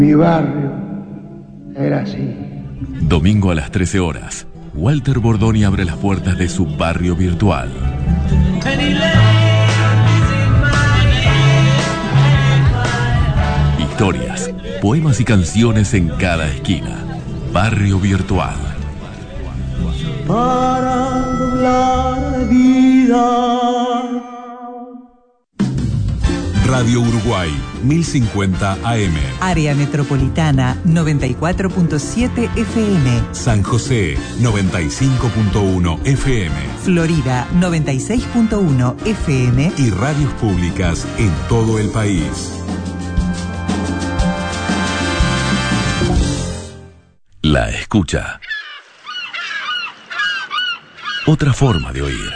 Mi barrio era así. Domingo a las 13 horas, Walter Bordoni abre las puertas de su barrio virtual. Historias, poemas y canciones en cada esquina. Barrio Virtual. Para doblar la vida. Radio Uruguay, 1050 AM. Área Metropolitana, 94.7 FM. San José, 95.1 FM. Florida, 96.1 FM. Y radios públicas en todo el país. La escucha. Otra forma de oír.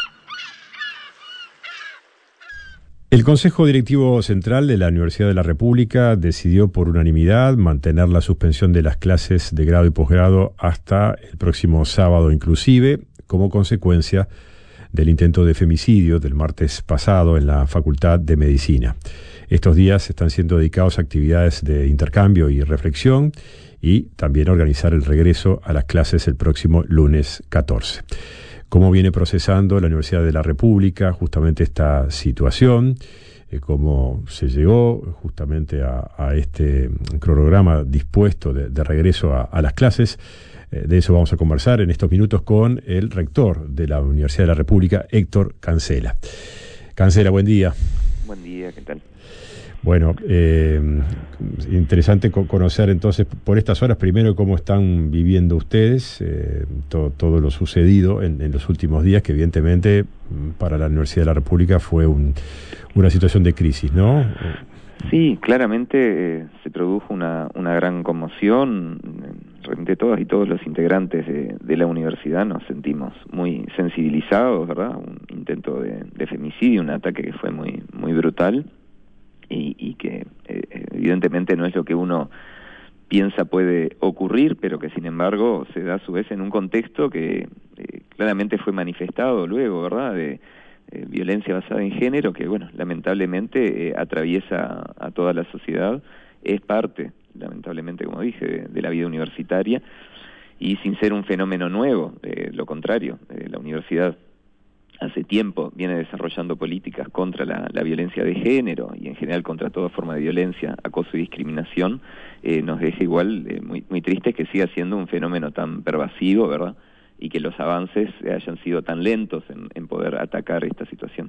El Consejo Directivo Central de la Universidad de la República decidió por unanimidad mantener la suspensión de las clases de grado y posgrado hasta el próximo sábado inclusive, como consecuencia del intento de femicidio del martes pasado en la Facultad de Medicina. Estos días están siendo dedicados a actividades de intercambio y reflexión y también organizar el regreso a las clases el próximo lunes 14. ¿Cómo viene procesando la Universidad de la República justamente esta situación? ¿Cómo se llegó justamente a este cronograma dispuesto de regreso a las clases? De eso vamos a conversar en estos minutos con el rector de la Universidad de la República, Héctor Cancela. Cancela, buen día. Buen día, ¿qué tal? Bueno, interesante conocer entonces por estas horas primero cómo están viviendo ustedes todo lo sucedido en los últimos días, que evidentemente para la Universidad de la República fue una situación de crisis, ¿no? Sí, claramente se produjo una gran conmoción. Realmente todas y todos los integrantes de la universidad nos sentimos muy sensibilizados, ¿verdad? Un intento de femicidio, un ataque que fue muy brutal. Y que evidentemente no es lo que uno piensa puede ocurrir, pero que sin embargo se da a su vez en un contexto que claramente fue manifestado luego, ¿verdad?, de violencia basada en género, que bueno, lamentablemente atraviesa a toda la sociedad, es parte, lamentablemente, como dije, de la vida universitaria, y sin ser un fenómeno nuevo, lo contrario, la universidad hace tiempo viene desarrollando políticas contra la violencia de género y en general contra toda forma de violencia, acoso y discriminación. Nos deja igual muy triste que siga siendo un fenómeno tan pervasivo, ¿verdad?, y que los avances hayan sido tan lentos en poder atacar esta situación.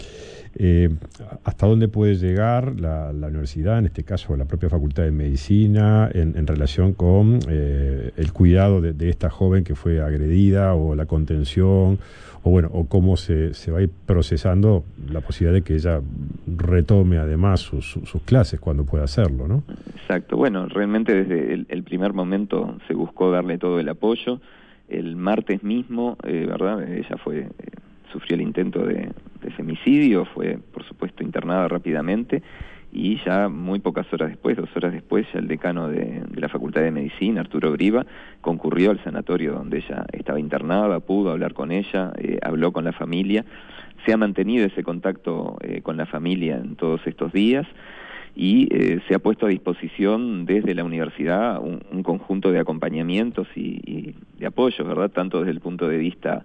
¿Hasta dónde puede llegar la universidad, en este caso la propia Facultad de Medicina, en relación con el cuidado de esta joven que fue agredida, o la contención, o cómo se va a ir procesando la posibilidad de que ella retome además sus clases cuando pueda hacerlo, ¿no? Exacto. Bueno, realmente desde el primer momento se buscó darle todo el apoyo. El martes mismo, ¿verdad?, ella sufrió el intento de femicidio, fue por supuesto internada rápidamente, y ya muy pocas horas después, 2 horas después, ya el decano de la Facultad de Medicina, Arturo Briva, concurrió al sanatorio donde ella estaba internada, pudo hablar con ella, habló con la familia, se ha mantenido ese contacto con la familia en todos estos días, y se ha puesto a disposición desde la universidad un conjunto de acompañamientos y de apoyos, ¿verdad?, tanto desde el punto de vista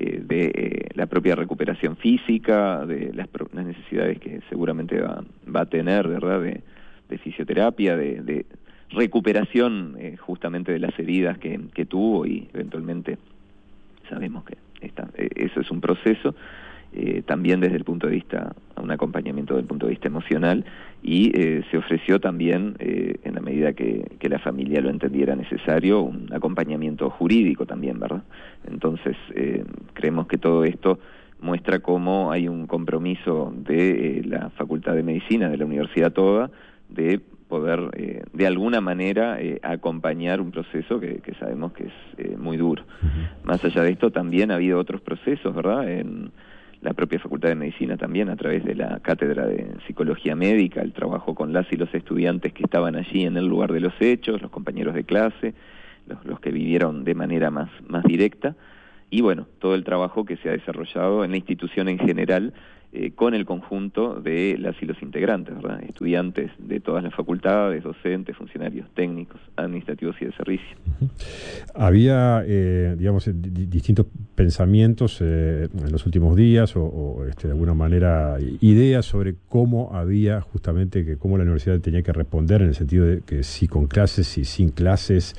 de la propia recuperación física, de las necesidades que seguramente va a tener, ¿verdad?, de fisioterapia, de recuperación justamente de las heridas que tuvo, y eventualmente sabemos que eso es un proceso. También desde el punto de vista, un acompañamiento desde el punto de vista emocional, y se ofreció también, en la medida que la familia lo entendiera necesario, un acompañamiento jurídico también, ¿verdad? Entonces, creemos que todo esto muestra cómo hay un compromiso de la Facultad de Medicina, de la universidad toda, de poder, de alguna manera, acompañar un proceso que sabemos que es muy duro. Uh-huh. Más allá de esto, también ha habido otros procesos, ¿verdad?, en la propia Facultad de Medicina también, a través de la Cátedra de Psicología Médica, el trabajo con las y los estudiantes que estaban allí en el lugar de los hechos, los compañeros de clase, los que vivieron de manera más directa, y bueno, todo el trabajo que se ha desarrollado en la institución en general, con el conjunto de las y los integrantes, ¿verdad? Estudiantes de todas las facultades, docentes, funcionarios técnicos, administrativos y de servicio. Había, digamos, distintos pensamientos en los últimos días o de alguna manera ideas sobre cómo había justamente cómo la universidad tenía que responder en el sentido de que si con clases, si sin clases.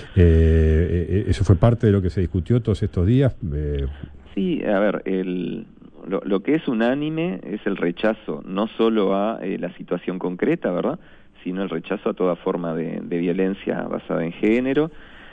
¿Eso fue parte de lo que se discutió todos estos días? Sí, a ver, lo que es unánime es el rechazo no solo a la situación concreta, ¿verdad?, sino el rechazo a toda forma de violencia basada en género,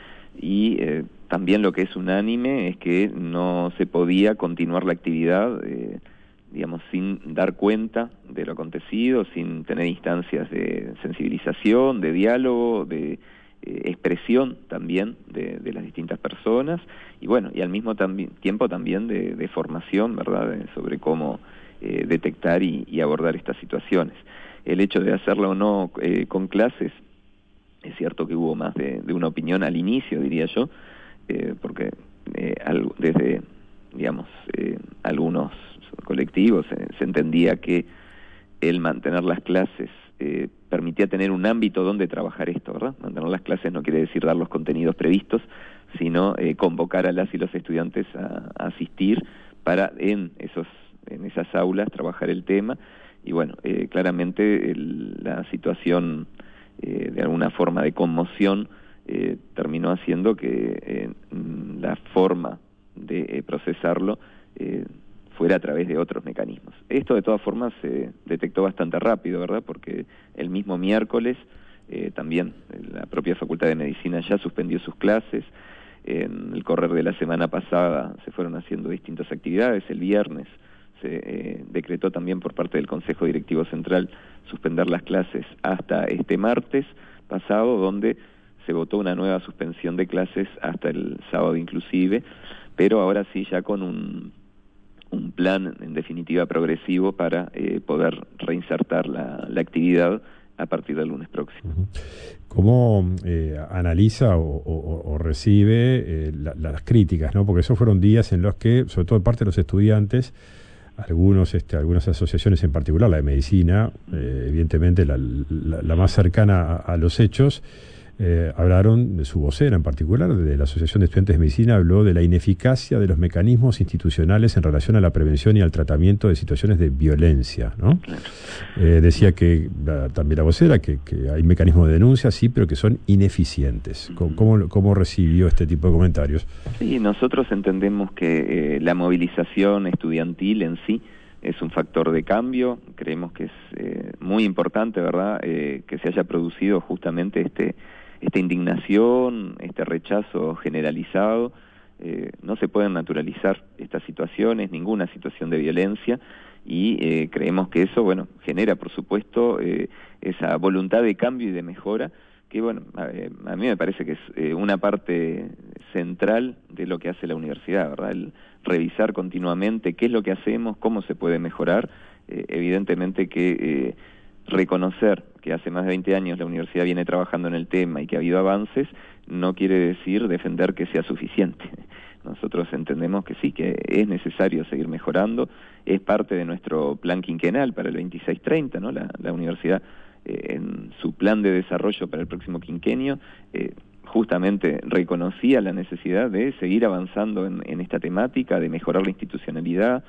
y también lo que es unánime es que no se podía continuar la actividad, digamos, sin dar cuenta de lo acontecido, sin tener instancias de sensibilización, de diálogo, de expresión también de las distintas personas, y bueno, y al mismo tiempo también de formación, ¿verdad?, sobre cómo detectar y abordar estas situaciones. El hecho de hacerlo o no con clases, es cierto que hubo más de una opinión al inicio, diría yo, porque desde, digamos, algunos colectivos se entendía que el mantener las clases permitía tener un ámbito donde trabajar esto, ¿verdad? Mantener las clases no quiere decir dar los contenidos previstos, sino convocar a las y los estudiantes a asistir para en esas aulas trabajar el tema. Y bueno, claramente la situación de alguna forma de conmoción terminó haciendo que la forma de procesarlo fuera a través de otros mecanismos. Esto de todas formas se detectó bastante rápido, ¿verdad?, porque el mismo miércoles también la propia Facultad de Medicina ya suspendió sus clases. En el correr de la semana pasada se fueron haciendo distintas actividades. El viernes se decretó también por parte del Consejo Directivo Central suspender las clases hasta este martes pasado, donde se votó una nueva suspensión de clases hasta el sábado inclusive, pero ahora sí ya con un plan en definitiva progresivo para poder reinsertar la actividad a partir del lunes próximo. ¿Cómo analiza o recibe las críticas, ¿no? Porque esos fueron días en los que, sobre todo de parte de los estudiantes, algunas asociaciones en particular, la de medicina, evidentemente la más cercana a los hechos, hablaron de su vocera en particular, de la Asociación de Estudiantes de Medicina, habló de la ineficacia de los mecanismos institucionales en relación a la prevención y al tratamiento de situaciones de violencia, ¿no? Claro. Decía que también la vocera que hay mecanismos de denuncia, sí, pero que son ineficientes. ¿Cómo recibió este tipo de comentarios? Sí, nosotros entendemos que la movilización estudiantil en sí es un factor de cambio. Creemos que es muy importante, ¿verdad?, que se haya producido justamente esta indignación, este rechazo generalizado. No se pueden naturalizar estas situaciones, ninguna situación de violencia, y creemos que eso, bueno, genera, por supuesto, esa voluntad de cambio y de mejora, que, bueno, a mí me parece que es una parte central de lo que hace la universidad, ¿verdad?, el revisar continuamente qué es lo que hacemos, cómo se puede mejorar. Evidentemente que reconocer que hace más de 20 años la universidad viene trabajando en el tema y que ha habido avances, no quiere decir defender que sea suficiente. Nosotros entendemos que sí, que es necesario seguir mejorando, es parte de nuestro plan quinquenal para el 26-30, ¿no? La universidad en su plan de desarrollo para el próximo quinquenio justamente reconocía la necesidad de seguir avanzando en esta temática, de mejorar la institucionalidad,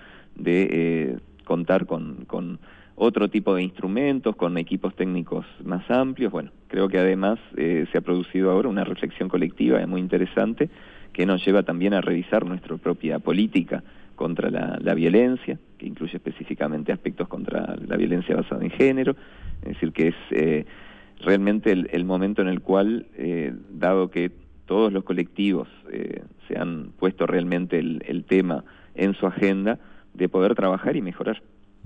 de contar con otro tipo de instrumentos, con equipos técnicos más amplios. Bueno, creo que además se ha producido ahora una reflexión colectiva muy interesante que nos lleva también a revisar nuestra propia política contra la violencia, que incluye específicamente aspectos contra la violencia basada en género. Es decir, que es realmente el momento en el cual, dado que todos los colectivos se han puesto realmente el tema en su agenda, de poder trabajar y mejorar.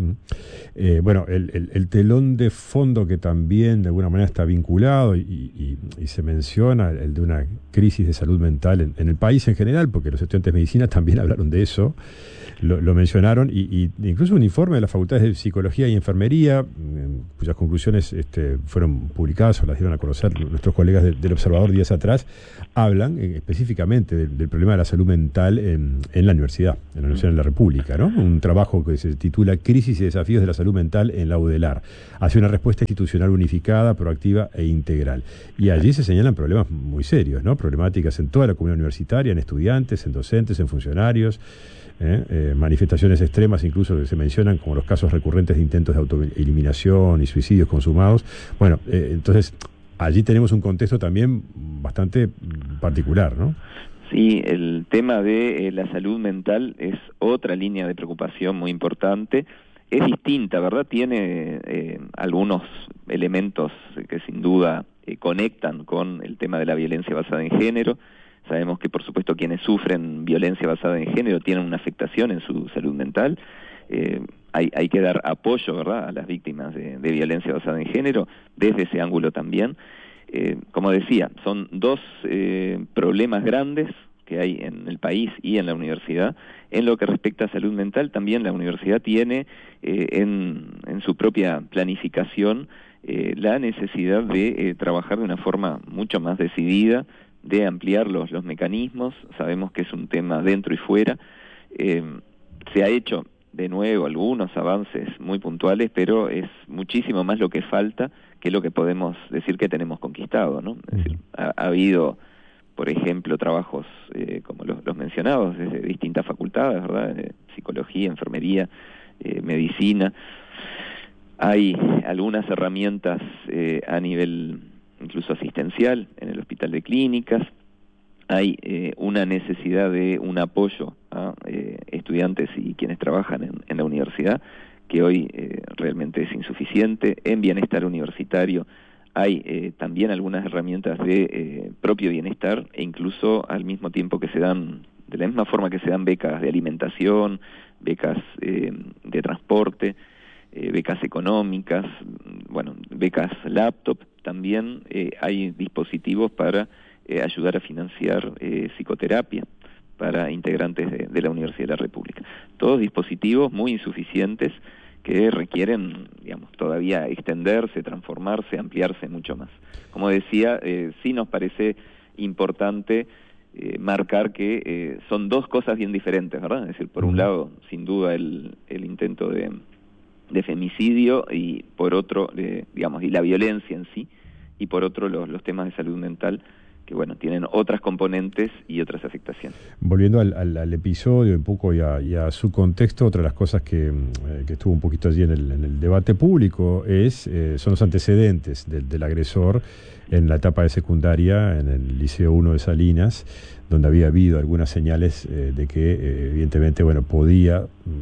Bueno, el telón de fondo que también de alguna manera está vinculado y se menciona, el de una crisis de salud mental en el país en general, porque los estudiantes de medicina también hablaron de eso, lo mencionaron, y incluso un informe de las facultades de Psicología y Enfermería, cuyas conclusiones fueron publicadas o las dieron a conocer nuestros colegas del Observador días atrás, hablan específicamente del problema de la salud mental en la Universidad de la República, ¿no? Un trabajo que se titula Crisis crisis y desafíos de la salud mental en la UDELAR, hacia una respuesta institucional unificada, proactiva e integral. Y allí se señalan problemas muy serios, ¿no? Problemáticas en toda la comunidad universitaria, en estudiantes, en docentes, en funcionarios, manifestaciones extremas incluso que se mencionan como los casos recurrentes de intentos de autoeliminación y suicidios consumados. Bueno, entonces allí tenemos un contexto también bastante particular, ¿no? Sí, el tema de la salud mental es otra línea de preocupación muy importante. Es distinta, ¿verdad? Tiene algunos elementos que sin duda conectan con el tema de la violencia basada en género. Sabemos que, por supuesto, quienes sufren violencia basada en género tienen una afectación en su salud mental. Hay que dar apoyo, ¿verdad?, a las víctimas de violencia basada en género desde ese ángulo también. Como decía, son dos problemas grandes que hay en el país y en la universidad. En lo que respecta a salud mental, también la universidad tiene en su propia planificación la necesidad de trabajar de una forma mucho más decidida, de ampliar los mecanismos. Sabemos que es un tema dentro y fuera. Se ha hecho de nuevo algunos avances muy puntuales, pero es muchísimo más lo que falta que lo que podemos decir que tenemos conquistado, ¿no? Es decir, ha habido, por ejemplo, trabajos como los mencionados desde distintas facultades, ¿verdad? Psicología, enfermería, medicina. Hay algunas herramientas a nivel incluso asistencial en el Hospital de Clínicas. Hay una necesidad de un apoyo a estudiantes y quienes trabajan en la universidad, que hoy realmente es insuficiente. En bienestar universitario hay también algunas herramientas de propio bienestar, e incluso al mismo tiempo que se dan, de la misma forma que se dan becas de alimentación, becas de transporte, becas económicas, bueno, becas laptop, también hay dispositivos para ayudar a financiar psicoterapia para integrantes de la Universidad de la República. Todos dispositivos muy insuficientes que requieren, digamos, todavía extenderse, transformarse, ampliarse mucho más. Como decía, sí nos parece importante marcar que son dos cosas bien diferentes, ¿verdad? Es decir, por un lado, sin duda, el intento de femicidio, y por otro, digamos, y la violencia en sí, y por otro los temas de salud mental, que bueno, tienen otras componentes y otras afectaciones. Volviendo al episodio un poco y a su contexto, otra de las cosas que estuvo un poquito allí en el debate público son los antecedentes del agresor en la etapa de secundaria en el Liceo 1 de Salinas, donde había habido algunas señales de que evidentemente podía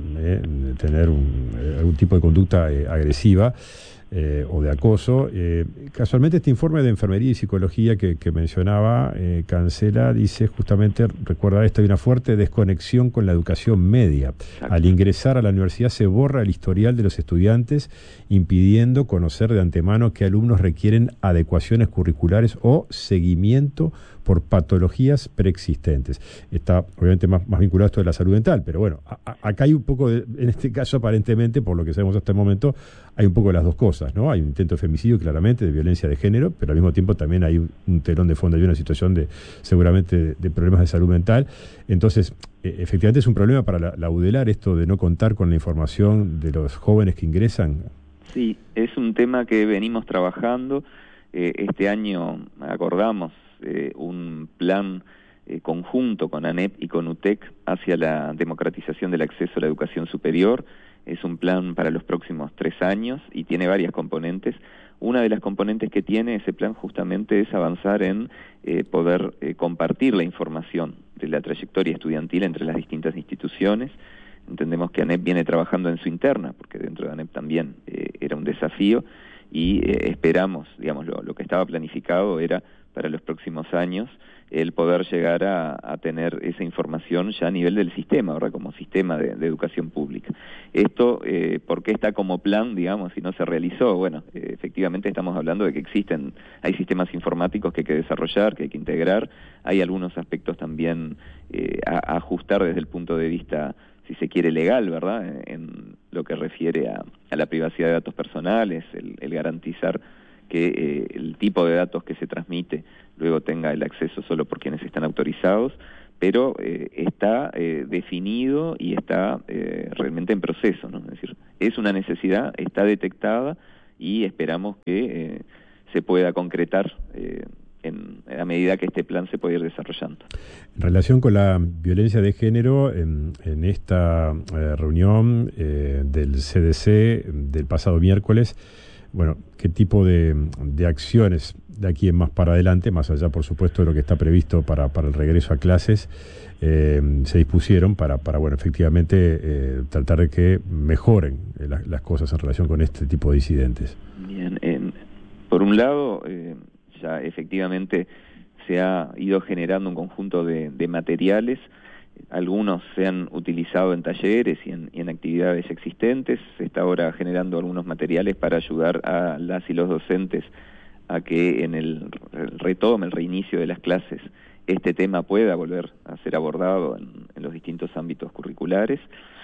tener algún tipo de conducta agresiva o de acoso. Casualmente este informe de enfermería y psicología que mencionaba Cancela dice justamente, recuerda esto, hay una fuerte desconexión con la educación media. Exacto. Al ingresar a la universidad se borra el historial de los estudiantes, impidiendo conocer de antemano qué alumnos requieren adecuaciones curriculares o seguimiento por patologías preexistentes. Está obviamente más vinculado a esto de la salud mental, pero bueno, acá hay un poco, en este caso aparentemente, por lo que sabemos hasta el momento, hay un poco de las dos cosas, ¿no? Hay un intento de femicidio claramente, de violencia de género, pero al mismo tiempo también hay un telón de fondo, hay una situación seguramente de problemas de salud mental. Entonces, efectivamente es un problema para la UDELAR esto de no contar con la información de los jóvenes que ingresan. Sí, es un tema que venimos trabajando. Este año acordamos un plan conjunto con ANEP y con UTEC hacia la democratización del acceso a la educación superior. Es un plan para los próximos 3 años y tiene varias componentes. Una de las componentes que tiene ese plan justamente es avanzar en poder compartir la información de la trayectoria estudiantil entre las distintas instituciones. Entendemos que ANEP viene trabajando en su interna, porque dentro de ANEP también era un desafío, y esperamos, digamos, lo que estaba planificado era para los próximos años el poder llegar a tener esa información ya a nivel del sistema, ¿verdad?, como sistema de educación pública. Esto, ¿por qué está como plan, digamos, si no se realizó? Bueno, efectivamente estamos hablando de que hay sistemas informáticos que hay que desarrollar, que hay que integrar, hay algunos aspectos también a ajustar desde el punto de vista, si se quiere, legal, ¿verdad?, en lo que refiere a la privacidad de datos personales, el garantizar que el tipo de datos que se transmite luego tenga el acceso solo por quienes están autorizados, pero está definido y está realmente en proceso, ¿no? Es decir, es una necesidad, está detectada y esperamos que se pueda concretar a medida que este plan se pueda ir desarrollando. En relación con la violencia de género, en esta reunión del CDC del pasado miércoles, bueno, ¿qué tipo de acciones de aquí en más para adelante, más allá por supuesto de lo que está previsto para el regreso a clases, se dispusieron para bueno, efectivamente tratar de que mejoren las cosas en relación con este tipo de incidentes? Bien, por un lado, ya efectivamente se ha ido generando un conjunto de materiales. Algunos se han utilizado en talleres y en actividades existentes. Se está ahora generando algunos materiales para ayudar a las y los docentes a que en el reinicio de las clases, este tema pueda volver a ser abordado en los distintos ámbitos curriculares.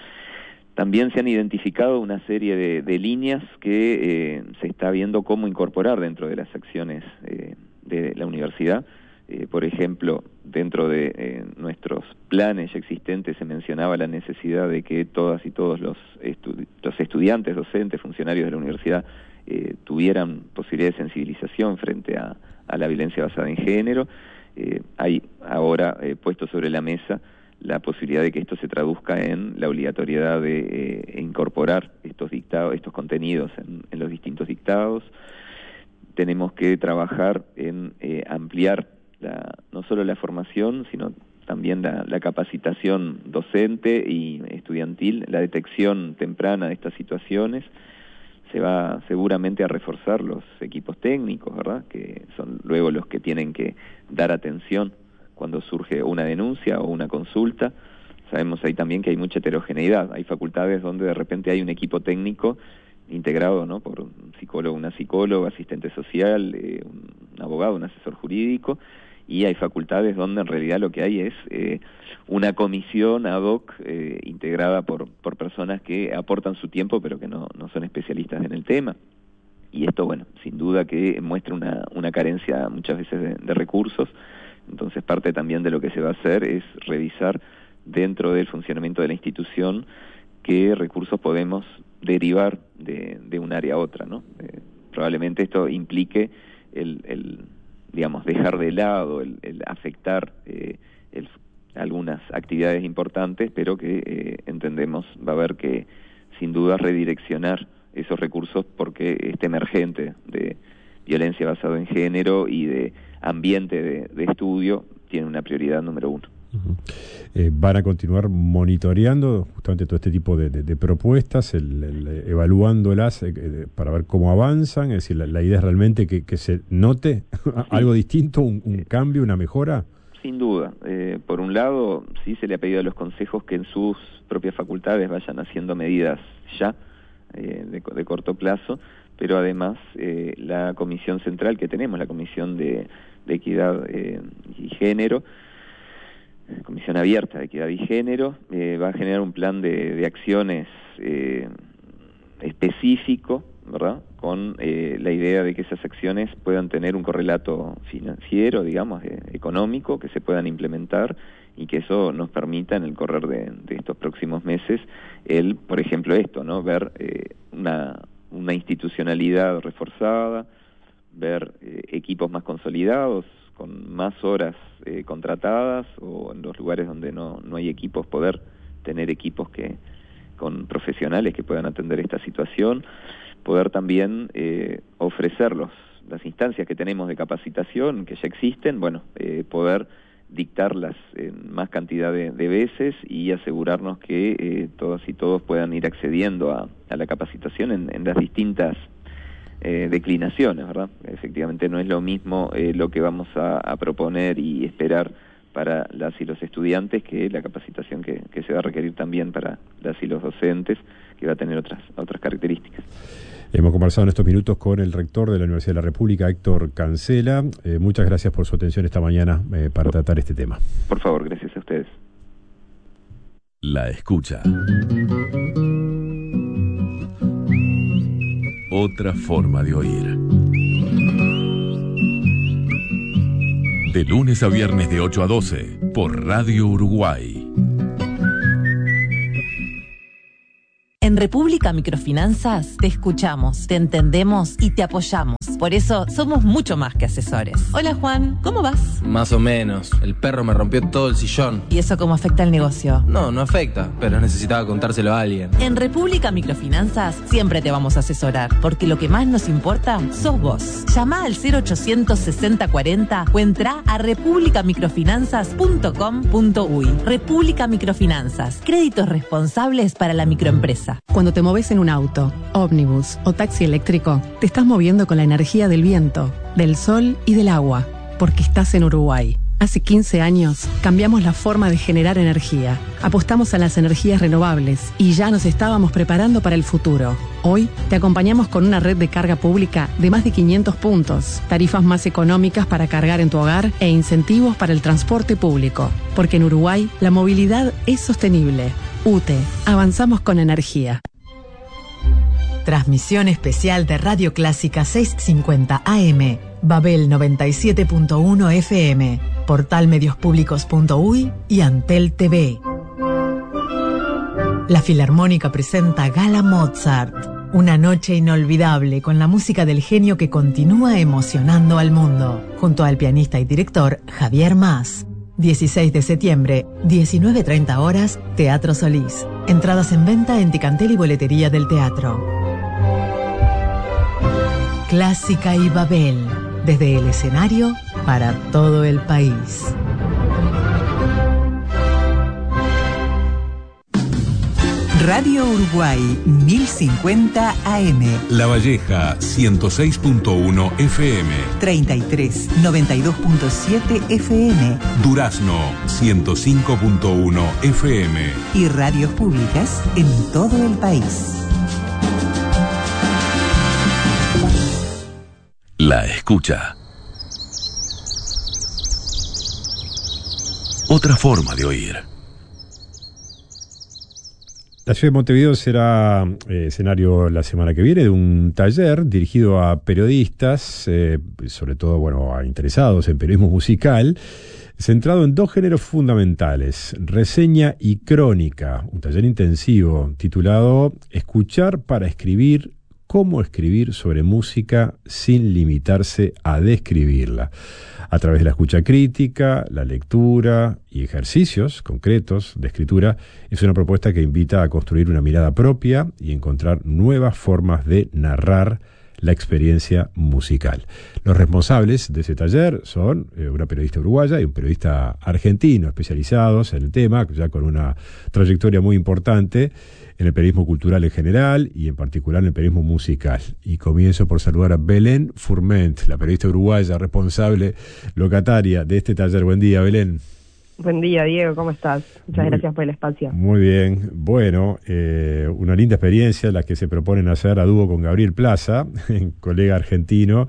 También se han identificado una serie de líneas que se está viendo cómo incorporar dentro de las acciones de la universidad. Por ejemplo, dentro de nuestros planes ya existentes se mencionaba la necesidad de que todas y todos los estudiantes, docentes, funcionarios de la universidad tuvieran posibilidad de sensibilización frente a la violencia basada en género. Hay ahora puesto sobre la mesa la posibilidad de que esto se traduzca en la obligatoriedad de incorporar estos contenidos en los distintos dictados. Tenemos que trabajar en ampliar no solo la formación, sino también la capacitación docente y estudiantil, la detección temprana de estas situaciones. Se va seguramente a reforzar los equipos técnicos, ¿verdad?, que son luego los que tienen que dar atención cuando surge una denuncia o una consulta. Sabemos ahí también que hay mucha heterogeneidad. Hay facultades donde de repente hay un equipo técnico integrado, ¿no?, por un psicólogo, una psicóloga, asistente social, un abogado, un asesor jurídico, y hay facultades donde en realidad lo que hay es una comisión ad hoc integrada por personas que aportan su tiempo pero que no son especialistas en el tema. Y esto, bueno, sin duda que muestra una carencia muchas veces de recursos. Entonces parte también de lo que se va a hacer es revisar dentro del funcionamiento de la institución qué recursos podemos derivar de un área a otra, ¿no? Probablemente esto implique digamos, dejar de lado, el afectar algunas actividades importantes, pero que entendemos va a haber que, sin duda, redireccionar esos recursos porque este emergente de violencia basada en género y de ambiente de estudio tiene una prioridad número uno. Van a continuar monitoreando justamente todo este tipo de propuestas, evaluándolas para ver cómo avanzan. Es decir, la idea es realmente que se note algo distinto, un cambio, una mejora. Sin duda. Por un lado, sí se le ha pedido a los consejos que en sus propias facultades vayan haciendo medidas ya de corto plazo, pero además la comisión central que tenemos, la Comisión de Equidad y Género, Comisión Abierta de Equidad y Género, va a generar un plan de acciones específico, ¿verdad?, con la idea de que esas acciones puedan tener un correlato financiero, digamos, económico, que se puedan implementar y que eso nos permita en el correr de estos próximos meses por ejemplo, esto, ver una institucionalidad reforzada, ver equipos más consolidados, con más horas contratadas, o en los lugares donde no hay equipos, poder tener equipos con profesionales que puedan atender esta situación, poder también ofrecer las instancias que tenemos de capacitación, que ya existen, poder dictarlas en más cantidad de veces y asegurarnos que todas y todos puedan ir accediendo a la capacitación en las distintas declinaciones, ¿verdad? Efectivamente no es lo mismo lo que vamos a proponer y esperar para las y los estudiantes que la capacitación que se va a requerir también para las y los docentes, que va a tener otras características. Hemos conversado en estos minutos con el rector de la Universidad de la República, Héctor Cancela. Muchas gracias por su atención esta mañana para tratar este tema. Por favor, gracias a ustedes. La escucha. Otra forma de oír. De lunes a viernes de 8 a 12 por Radio Uruguay. En República Microfinanzas te escuchamos, te entendemos y te apoyamos. Por eso somos mucho más que asesores. Hola Juan, ¿cómo vas? Más o menos. El perro me rompió todo el sillón. ¿Y eso cómo afecta al negocio? No afecta, pero necesitaba contárselo a alguien. En República Microfinanzas siempre te vamos a asesorar, porque lo que más nos importa sos vos. Llama al 0800 60 40 o entra a republicamicrofinanzas.com.uy. República Microfinanzas, créditos responsables para la microempresa. Cuando te moves en un auto, ómnibus o taxi eléctrico, te estás moviendo con la energía del viento, del sol y del agua, porque estás en Uruguay. Hace 15 años cambiamos la forma de generar energía, apostamos a las energías renovables y ya nos estábamos preparando para el futuro. Hoy te acompañamos con una red de carga pública de más de 500 puntos, tarifas más económicas para cargar en tu hogar e incentivos para el transporte público, porque en Uruguay la movilidad es sostenible. UTE, avanzamos con energía. Transmisión especial de Radio Clásica 650 AM, Babel 97.1 FM, portalmediospublicos.uy y Antel TV. La Filarmónica presenta Gala Mozart, una noche inolvidable con la música del genio que continúa emocionando al mundo, junto al pianista y director Javier Mas. 16 de septiembre, 19:30 horas, Teatro Solís. Entradas en venta en Ticantel y boletería del teatro. Clásica y Babel, desde el escenario para todo el país. Radio Uruguay 1050 AM. La Valleja 106.1 FM. 33 92.7 FM. Durazno 105.1 FM. Y radios públicas en todo el país. La escucha. Otra forma de oír. La ciudad de Montevideo será escenario la semana que viene de un taller dirigido a periodistas, sobre todo a interesados en periodismo musical, centrado en dos géneros fundamentales, reseña y crónica, un taller intensivo titulado Escuchar para escribir, cómo escribir sobre música sin limitarse a describirla. A través de la escucha crítica, la lectura y ejercicios concretos de escritura, es una propuesta que invita a construir una mirada propia y encontrar nuevas formas de narrar la experiencia musical. Los responsables de ese taller son una periodista uruguaya y un periodista argentino especializados en el tema, ya con una trayectoria muy importante en el periodismo cultural en general y en particular en el periodismo musical. Y comienzo por saludar a Belén Furment, la periodista uruguaya responsable locataria de este taller. Buen día, Belén. Buen día, Diego, ¿cómo estás? Muchas gracias por el espacio. Muy bien. Bueno, una linda experiencia la que se proponen hacer a dúo con Gabriel Plaza, colega argentino,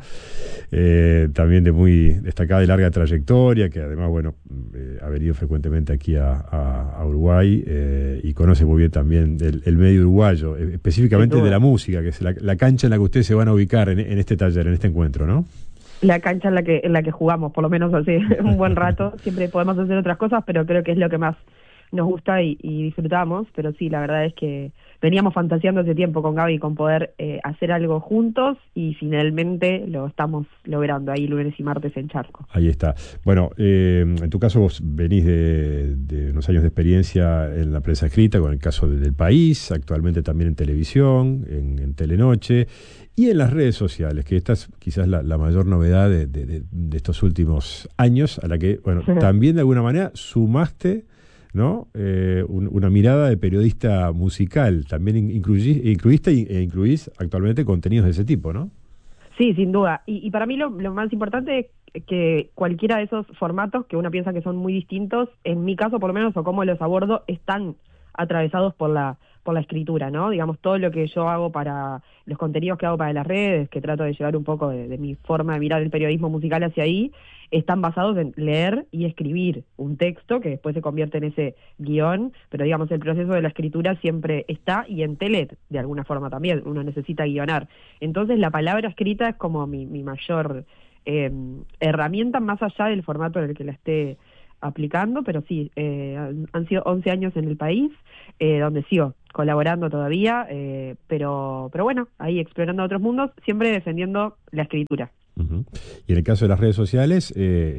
también de muy destacada y larga trayectoria, que además, ha venido frecuentemente aquí a Uruguay y conoce muy bien también el medio uruguayo, específicamente de la música, que es la cancha en la que ustedes se van a ubicar en este taller, en este encuentro, ¿no? La cancha en la que jugamos, por lo menos hace un buen rato. Siempre podemos hacer otras cosas, pero creo que es lo que más nos gusta y disfrutamos. Pero sí, la verdad es que veníamos fantaseando hace tiempo con Gaby con poder hacer algo juntos y finalmente lo estamos logrando ahí lunes y martes en Charco. Ahí está. Bueno, en tu caso vos venís de unos años de experiencia en la prensa escrita, con el caso del País, actualmente también en televisión, en Telenoche y en las redes sociales, que esta es quizás la mayor novedad de estos últimos años, a la que, también de alguna manera sumaste, ¿no? Una mirada de periodista musical. También incluiste e incluís actualmente contenidos de ese tipo, ¿no? Sí, sin duda. Y para mí lo más importante es que cualquiera de esos formatos que uno piensa que son muy distintos, en mi caso por lo menos, o cómo los abordo, están atravesados por la escritura, ¿no? Digamos, todo lo que yo hago para los contenidos que hago para las redes, que trato de llevar un poco de mi forma de mirar el periodismo musical hacia ahí, están basados en leer y escribir un texto que después se convierte en ese guión, pero digamos, el proceso de la escritura siempre está, y en tele, de alguna forma también, uno necesita guionar. Entonces la palabra escrita es como mi mayor herramienta más allá del formato en el que la esté aplicando, pero sí, han sido 11 años en el país, donde sigo colaborando todavía, pero bueno, ahí explorando otros mundos, siempre defendiendo la escritura. Uh-huh. Y en el caso de las redes sociales,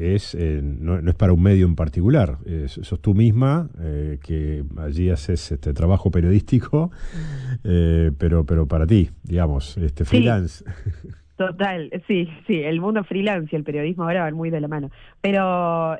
no es para un medio en particular, sos tú misma, que allí haces trabajo periodístico, pero para ti, digamos, freelance. Sí. Total, sí, el mundo freelance y el periodismo ahora van muy de la mano. Pero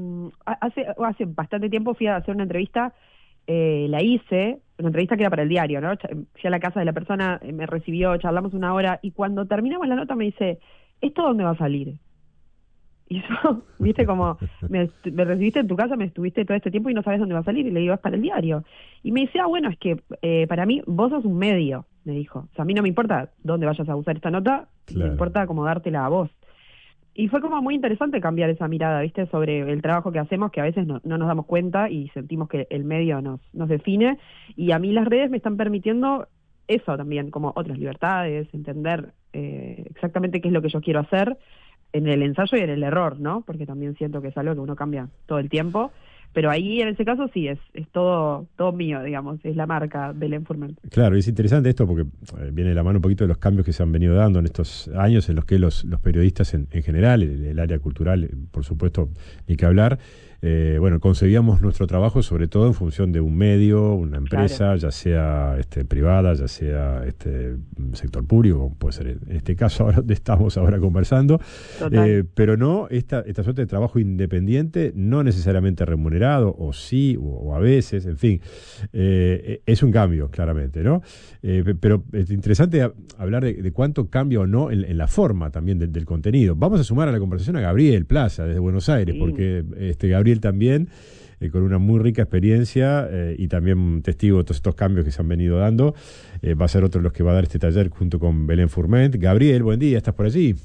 hace bastante tiempo fui a hacer una entrevista, la hice, una entrevista que era para el diario, ¿no? Fui a la casa de la persona, me recibió, charlamos una hora, y cuando terminamos la nota me dice, ¿esto dónde va a salir? Y yo, viste, como, me recibiste en tu casa, me estuviste todo este tiempo y no sabes dónde va a salir, y le digo, es para el diario. Y me dice, bueno, es que para mí vos sos un medio, me dijo. O sea, a mí no me importa dónde vayas a usar esta nota, claro, me importa como dártela a vos. Y fue como muy interesante cambiar esa mirada, viste, sobre el trabajo que hacemos, que a veces no nos damos cuenta y sentimos que el medio nos define. Y a mí las redes me están permitiendo eso también, como otras libertades, entender exactamente qué es lo que yo quiero hacer en el ensayo y en el error, ¿no? Porque también siento que es algo que uno cambia todo el tiempo, pero ahí en ese caso sí, es todo mío, digamos, es la marca Belén Furment. Claro, y es interesante esto porque viene de la mano un poquito de los cambios que se han venido dando en estos años en los que los periodistas en general, el área cultural, por supuesto, ni que hablar, concebíamos nuestro trabajo sobre todo en función de un medio, una empresa, claro, ya sea privada, ya sea sector público, como puede ser en este caso ahora donde estamos ahora conversando, pero no esta suerte de trabajo independiente, no necesariamente remunerado, o sí, o a veces, en fin, es un cambio, claramente, ¿no? Pero es interesante hablar de cuánto cambia o no en la forma también del contenido. Vamos a sumar a la conversación a Gabriel Plaza, desde Buenos Aires, sí, porque Gabriel también, con una muy rica experiencia y también testigo de todos estos cambios que se han venido dando, va a ser otro de los que va a dar este taller junto con Belén Furment. Gabriel, buen día, ¿estás por allí?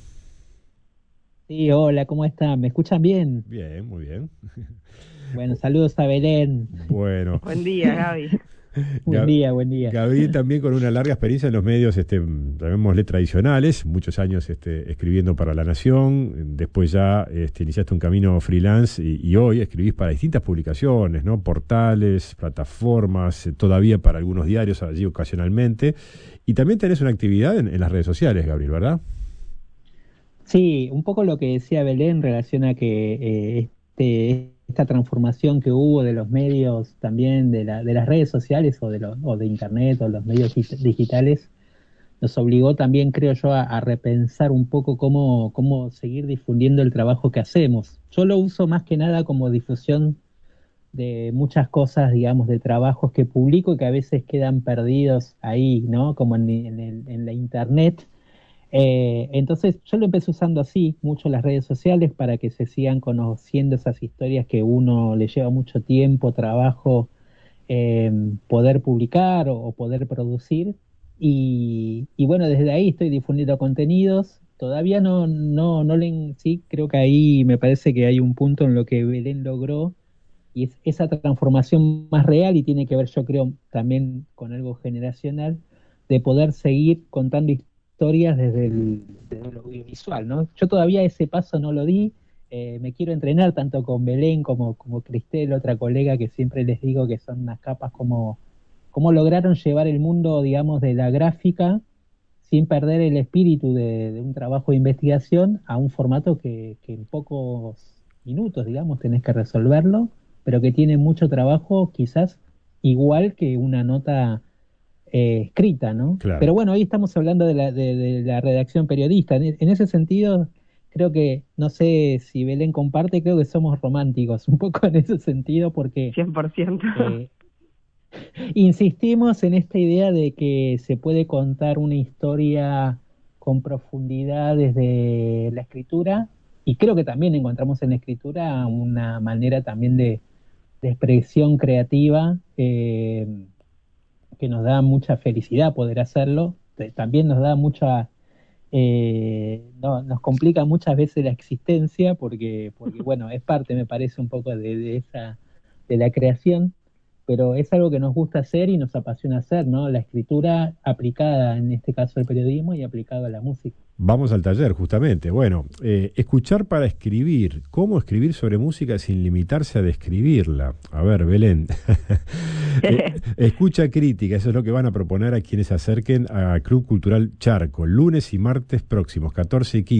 Sí, hola, ¿cómo están? ¿Me escuchan bien? Bien, muy bien. Bueno, saludos a Belén. Bueno. Buen día, Gaby. Buen día. Gabriel también con una larga experiencia en los medios, llamémosle tradicionales, muchos años escribiendo para La Nación, después ya iniciaste un camino freelance y hoy escribís para distintas publicaciones, ¿no? Portales, plataformas, todavía para algunos diarios allí ocasionalmente, y también tenés una actividad en las redes sociales, Gabriel, ¿verdad? Sí, un poco lo que decía Belén en relación a que esta transformación que hubo de los medios también, de las redes sociales o de internet o los medios digitales, nos obligó también, creo yo, a repensar un poco cómo seguir difundiendo el trabajo que hacemos. Yo lo uso más que nada como difusión de muchas cosas, digamos, de trabajos que publico y que a veces quedan perdidos ahí, ¿no? Como en la internet. Entonces yo lo empecé usando así, mucho las redes sociales, para que se sigan conociendo esas historias que uno le lleva mucho tiempo, trabajo, poder publicar o poder producir. Y bueno, desde ahí estoy difundiendo contenidos. Todavía sí, creo que ahí me parece que hay un punto en lo que Belén logró, y es esa transformación más real, y tiene que ver, yo creo, también con algo generacional, de poder seguir contando historias desde lo audiovisual, ¿no? Yo todavía ese paso no lo di, me quiero entrenar tanto con Belén como Cristel, otra colega que siempre les digo que son unas capas, como lograron llevar el mundo, digamos, de la gráfica sin perder el espíritu de un trabajo de investigación a un formato que en pocos minutos, digamos, tenés que resolverlo, pero que tiene mucho trabajo, quizás igual que una nota escrita, ¿no? Claro. Pero bueno, hoy estamos hablando de la redacción periodista. En ese sentido, creo que, no sé si Belén comparte, creo que somos románticos, un poco en ese sentido, porque 100%. Insistimos en esta idea de que se puede contar una historia con profundidad desde la escritura, y creo que también encontramos en la escritura una manera también de expresión creativa, que nos da mucha felicidad poder hacerlo. También nos da nos complica muchas veces la existencia, porque bueno, es parte, me parece, un poco de la creación, pero es algo que nos gusta hacer y nos apasiona hacer, ¿no? La escritura aplicada, en este caso al periodismo, y aplicada a la música. Vamos al taller, justamente. Bueno, escuchar para escribir. ¿Cómo escribir sobre música sin limitarse a describirla? A ver, Belén. Escucha crítica, eso es lo que van a proponer a quienes se acerquen a Club Cultural Charco, lunes y martes próximos, 14 y 15.